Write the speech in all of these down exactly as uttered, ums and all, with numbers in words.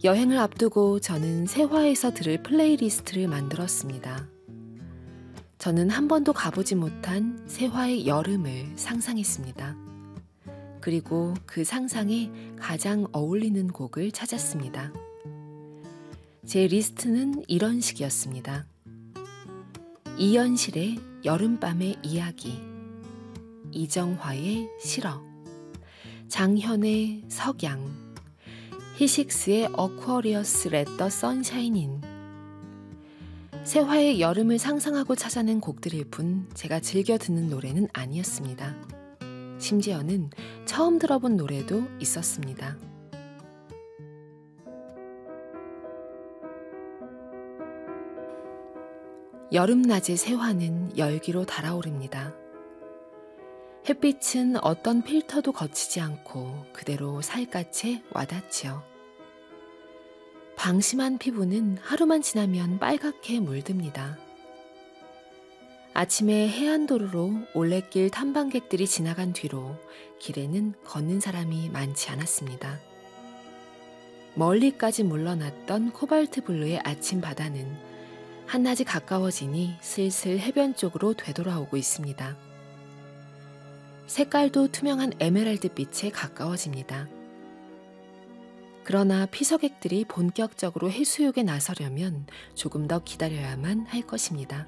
여행을 앞두고 저는 세화에서 들을 플레이리스트를 만들었습니다. 저는 한 번도 가보지 못한 세화의 여름을 상상했습니다. 그리고 그 상상에 가장 어울리는 곡을 찾았습니다. 제 리스트는 이런 식이었습니다. 이현실의 여름밤의 이야기, 이정화의 실어, 장현의 석양, 히식스의 어쿠어리어스 렛더 선샤인인. 세화의 여름을 상상하고 찾아낸 곡들일 뿐 제가 즐겨 듣는 노래는 아니었습니다. 심지어는 처음 들어본 노래도 있었습니다. 여름낮의 세화는 열기로 달아오릅니다. 햇빛은 어떤 필터도 거치지 않고 그대로 살갗에 와닿지요. 방심한 피부는 하루만 지나면 빨갛게 물듭니다. 아침에 해안도로로 올레길 탐방객들이 지나간 뒤로 길에는 걷는 사람이 많지 않았습니다. 멀리까지 물러났던 코발트 블루의 아침 바다는 한낮이 가까워지니 슬슬 해변 쪽으로 되돌아오고 있습니다. 색깔도 투명한 에메랄드 빛에 가까워집니다. 그러나 피서객들이 본격적으로 해수욕에 나서려면 조금 더 기다려야만 할 것입니다.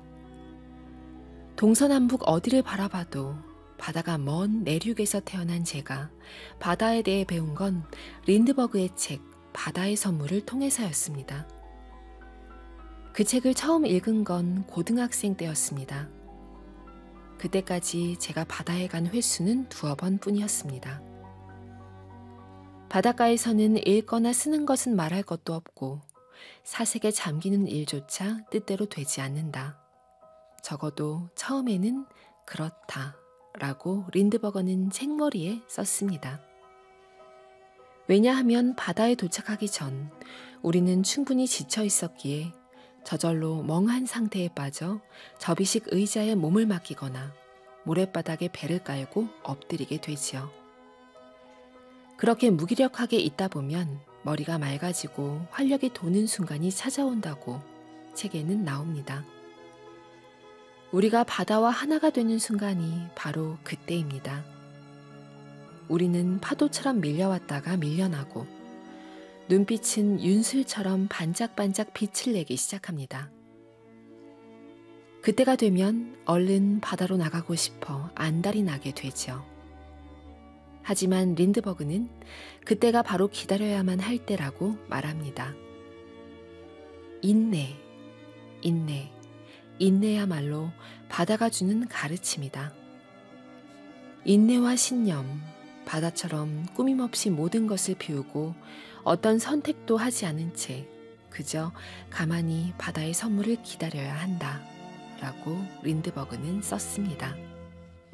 동서남북 어디를 바라봐도 바다가 먼 내륙에서 태어난 제가 바다에 대해 배운 건 린드버그의 책 바다의 선물을 통해서였습니다. 그 책을 처음 읽은 건 고등학생 때였습니다. 그때까지 제가 바다에 간 횟수는 두어 번 뿐이었습니다. 바닷가에서는 읽거나 쓰는 것은 말할 것도 없고 사색에 잠기는 일조차 뜻대로 되지 않는다. 적어도 처음에는 그렇다라고 린드버거는 책머리에 썼습니다. 왜냐하면 바다에 도착하기 전 우리는 충분히 지쳐 있었기에 저절로 멍한 상태에 빠져 접이식 의자에 몸을 맡기거나 모랫바닥에 배를 깔고 엎드리게 되지요. 그렇게 무기력하게 있다 보면 머리가 맑아지고 활력이 도는 순간이 찾아온다고 책에는 나옵니다. 우리가 바다와 하나가 되는 순간이 바로 그때입니다. 우리는 파도처럼 밀려왔다가 밀려나고 눈빛은 윤슬처럼 반짝반짝 빛을 내기 시작합니다. 그때가 되면 얼른 바다로 나가고 싶어 안달이 나게 되죠. 하지만 린드버그는 그때가 바로 기다려야만 할 때라고 말합니다. 인내, 인내, 인내야말로 바다가 주는 가르침이다. 인내와 신념, 바다처럼 꾸밈없이 모든 것을 비우고 어떤 선택도 하지 않은 채 그저 가만히 바다의 선물을 기다려야 한다 라고 린드버그는 썼습니다.